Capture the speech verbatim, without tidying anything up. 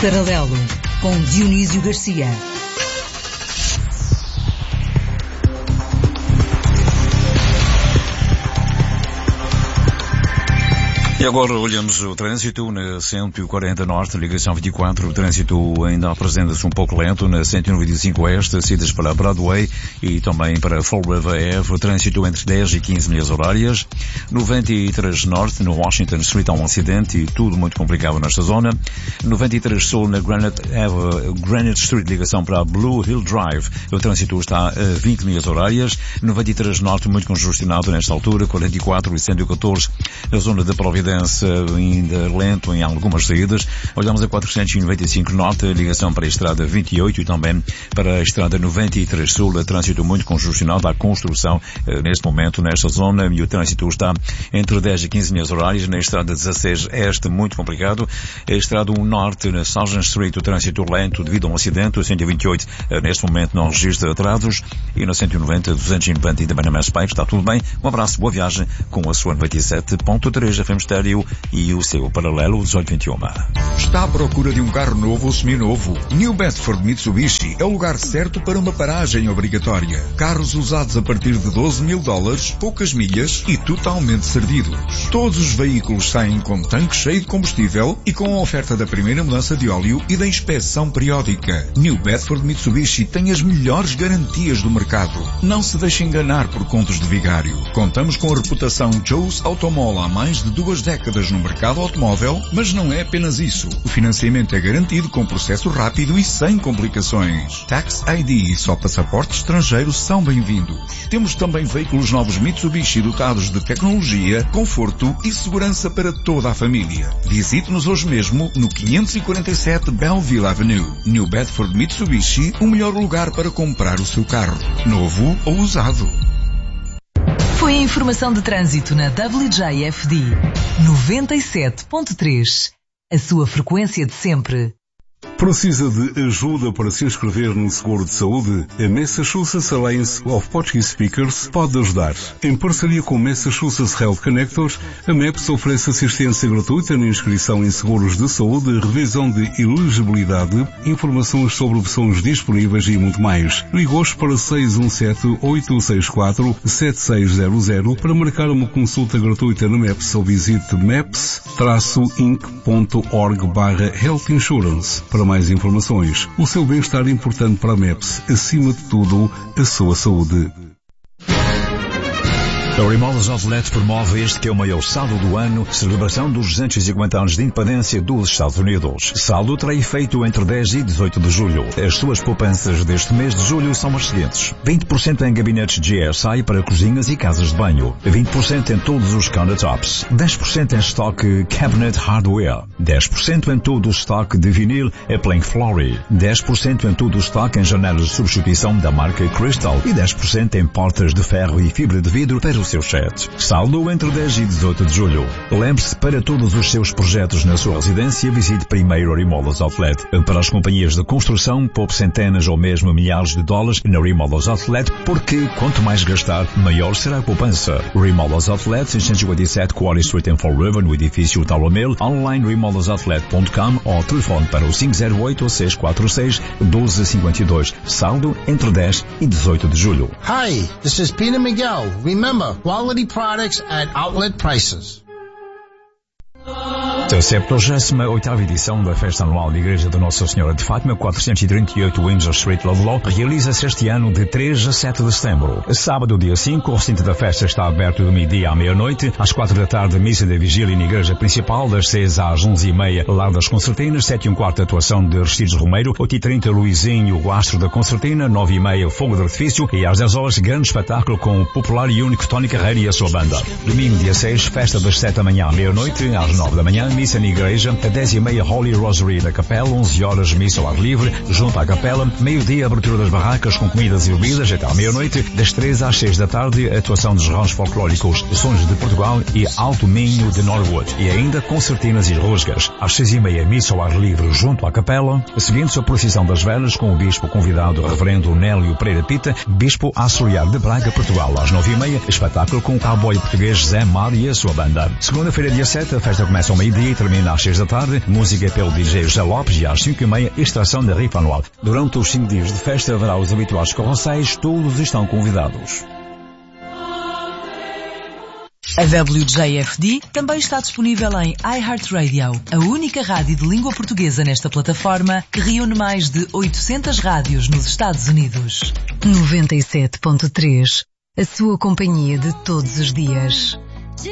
Paralelo, com Dionísio Garcia. E agora olhamos o trânsito na cento e quarenta Norte, ligação vinte e quatro. O trânsito ainda apresenta-se um pouco lento na cento e noventa e cinco Oeste, saídas para Broadway e também para Fall River Ave. O trânsito entre dez e quinze milhas horárias. noventa e três Norte, no Washington Street, há um acidente e tudo muito complicado nesta zona. noventa e três Sul, na Granite Ave, Granite Street, ligação para Blue Hill Drive. O trânsito está a vinte milhas horárias. noventa e três Norte, muito congestionado nesta altura. quarenta e quatro e cento e catorze, a zona da Providência, ainda lento em algumas saídas. Olhamos a quatrocentos e noventa e cinco Norte, ligação para a estrada vinte e oito e também para a estrada noventa e três Sul, a trânsito muito congestionado, há construção eh, neste momento nesta zona e o trânsito está entre dez e quinze milhas horárias. Na estrada dezasseis Este, muito complicado. A estrada um Norte, na Sargent Street, o trânsito lento devido a um acidente. O cento e vinte e oito, eh, neste momento não registra atrasos. E na cento e noventa, duzentos e noventa e também na Mass Pike, está tudo bem. Um abraço, boa viagem com a sua noventa e sete ponto três F M Stereo e o seu Paralelo dezoito vinte e um. Está à procura de um carro novo ou seminovo? New Bedford Mitsubishi é o lugar certo para uma paragem obrigatória. Carros usados a partir de doze mil dólares, poucas milhas e totalmente servidos. Todos os veículos saem com tanque cheio de combustível e com a oferta da primeira mudança de óleo e da inspeção periódica. New Bedford Mitsubishi tem as melhores garantias do mercado. Não se deixe enganar por contos de vigário. Contamos com a reputação Joe's Automall há mais de duas décadas no mercado automóvel, mas não é apenas isso. O financiamento é garantido com processo rápido e sem complicações. Tax I D e só passaporte estrangeiro são bem-vindos. Temos também veículos novos Mitsubishi dotados de tecnologia, conforto e segurança para toda a família. Visite-nos hoje mesmo no quinhentos e quarenta e sete Belleville Avenue. New Bedford Mitsubishi, o melhor lugar para comprar o seu carro, novo ou usado. Foi a informação de trânsito na W J F D noventa e sete ponto três. A sua frequência de sempre. Precisa de ajuda para se inscrever no seguro de saúde? A Massachusetts Alliance of Portuguese Speakers pode ajudar. Em parceria com Massachusetts Health Connectors, a M E P S oferece assistência gratuita na inscrição em seguros de saúde, revisão de elegibilidade, informações sobre opções disponíveis e muito mais. Ligue hoje para seis um sete, oito seis quatro, sete seis zero zero para marcar uma consulta gratuita na M E P S ou visite meps inc ponto org barra health insurance. Para mais informações, o seu bem-estar é importante para a M E P S, acima de tudo, a sua saúde. A Remodels Outlet promove este que é o maior saldo do ano, celebração dos duzentos e cinquenta anos de independência dos Estados Unidos. Saldo terá efeito entre dez e dezoito de julho. As suas poupanças deste mês de julho são as seguintes: vinte por cento em gabinetes G S I para cozinhas e casas de banho, vinte por cento em todos os countertops, dez por cento em estoque Cabinet Hardware, dez por cento em todo o estoque de vinil e Plank Flory, dez por cento em todo o estoque em janelas de substituição da marca Crystal e dez por cento em portas de ferro e fibra de vidro para o seu chat. Saldo entre dez e dezoito de julho. Lembre-se, para todos os seus projetos na sua residência, visite primeiro a Remodels Outlet. Para as companhias de construção, poupe centenas ou mesmo milhares de dólares na Remodels Outlet, porque quanto mais gastar, maior será a poupança. Remodels Outlet, seiscentos e cinquenta e sete Quarry Street em Fall River, no edifício Talomel, online remodels outlet ponto com ou telefone para o cinco zero oito, seis quatro seis, um dois cinco dois. Saldo entre dez e dezoito de julho. Hi, this is Peter Miguel. Remember, quality products at outlet prices. A septuagésima oitava edição da Festa Anual da Igreja de Nossa Senhora de Fátima, quatrocentos e trinta e oito Windsor Street, Ludlow, realiza-se este ano de três a sete de setembro. Sábado, dia cinco, o recinto da festa está aberto do meio-dia à meia-noite. Às quatro da tarde, missa da vigília na Igreja Principal, das seis às onze e meia, Lar das Concertinas, sete e um quarto, atuação de Aristides Romeiro, oito e trinta, Luizinho, o astro da Concertina, nove e meia, Fogo de Artifício e às dez horas, grande espetáculo com o popular e único Tony Carreira e a sua banda. Domingo, dia seis, festa das sete da manhã à meia-noite, às nove da manhã, missa na Igreja, a dez e meia Holy Rosary da Capela, onze horas missa ao ar livre, junto à Capela, meio-dia abertura das barracas com comidas e bebidas até à meia-noite, das três às seis da tarde, atuação dos rãos folclóricos Sons de Portugal e Alto Minho de Norwood, e ainda concertinas e rusgas. Às seis e meia missa ao ar livre junto à Capela, seguindo-se a procissão das velas com o bispo convidado, reverendo Nélio Pereira Pita, bispo auxiliar de Braga, Portugal. Às nove e meia, espetáculo com o cowboy português Zé Mar e a sua banda. Segunda-feira, dia sete, a festa começa ao meio-dia meio-dia e termina às seis da tarde. Música pelo D J José Lopes e às cinco e meia, extração da rifa anual. Durante os cinco dias de festa haverá os habituais carrosséis, todos estão convidados. A W J F D também está disponível em iHeartRadio, a única rádio de língua portuguesa nesta plataforma que reúne mais de oitocentas rádios nos Estados Unidos. noventa e sete ponto três, a sua companhia de todos os dias.